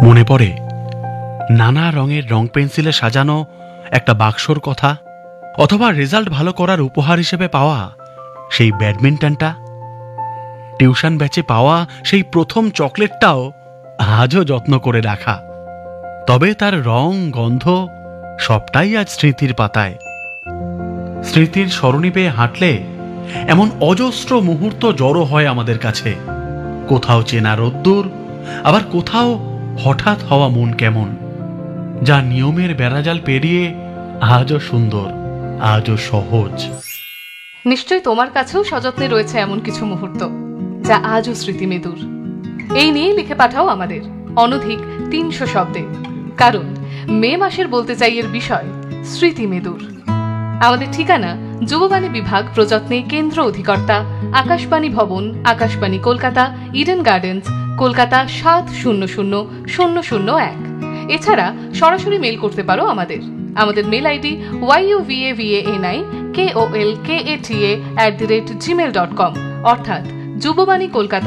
মনে পড়ে নানা রঙের রং পেন্সিলে সাজানো একটা বাক্সর কথা, অথবা রেজাল্ট ভালো করার উপহার হিসেবে পাওয়া সেই ব্যাডমিন্টনটা, টিউশন ব্যাচে পাওয়া সেই প্রথম চকলেটটাও আজও যত্ন করে রাখা। তবে তার রং, গন্ধ সবটাই আজ স্মৃতির পাতায়। স্মৃতির সরণি পেয়ে হাঁটলে এমন অজস্র মুহূর্ত জড়ো হয় আমাদের কাছে। কোথাও চেনা রোদ্দুর, আবার কোথাও হঠাৎ হওয়া মন কেমন, যা নিয়মের বেড়াজাল পেরিয়ে আজও সুন্দর, আজও সহজ। নিশ্চয়ই তোমার কাছেও সযত্নে রয়েছে এমন কিছু মুহূর্ত যা আজও স্মৃতিমেদুর। এই নিয়ে লিখে পাঠাও আমাদের অনধিক ৩০০ শব্দে, কারণ মে মাসের বলতে চাই এর বিষয় স্মৃতিমেদুর। আমাদের ঠিকানা যুববাণী বিভাগ, প্রযত্নে কেন্দ্র অধিকর্তা, আকাশবাণী ভবন, আকাশবাণী কলকাতা, ইডেন গার্ডেন্স, কলকাতা ৭০০০০১। এছাড়া সরাসরি মেল করতে পারো আমাদের মেল আইডি yuvavanikoolkata@gmail.com, অর্থাৎ যুববাণী কলকাতা